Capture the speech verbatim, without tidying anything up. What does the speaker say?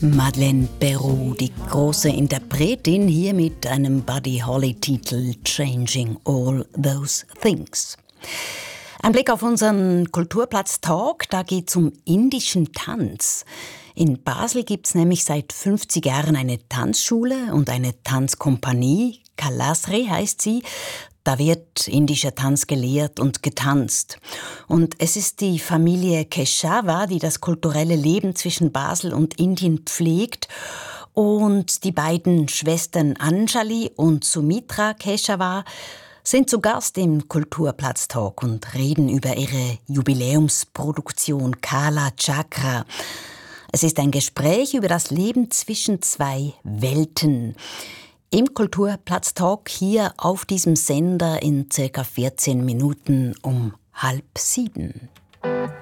Madeleine Perrault, die große Interpretin, hier mit einem Buddy Holly-Titel Changing All Those Things. Ein Blick auf unseren Kulturplatz-Talk, da geht es um indischen Tanz. In Basel gibt es nämlich seit fünfzig Jahren eine Tanzschule und eine Tanzkompanie. Kalasri heißt sie. Da wird indischer Tanz gelehrt und getanzt. Und es ist die Familie Keshavar, die das kulturelle Leben zwischen Basel und Indien pflegt. Und die beiden Schwestern Anjali und Sumitra Keshavar sind zu Gast im Kulturplatz-Talk und reden über ihre Jubiläumsproduktion Kala Chakra. Es ist ein Gespräch über das Leben zwischen zwei Welten. Im Kulturplatz-Talk hier auf diesem Sender in circa vierzehn Minuten um halb sieben.